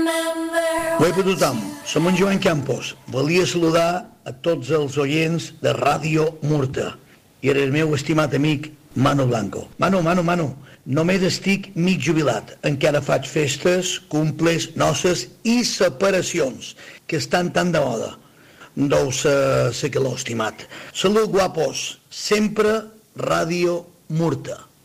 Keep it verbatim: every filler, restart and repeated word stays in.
Bé per tothom, som en Joan Campos. Volia saludar a tots els oients de Ràdio Murta i el meu estimat amic Manu Blanco. Manu, Manu, Manu, només estic mig jubilat. Encara faig festes, cumples, noces i separacions, que estan tan de moda. Deu ser, ser que l'ho estimat. Salut, guapos. Sempre Ràdio Murta.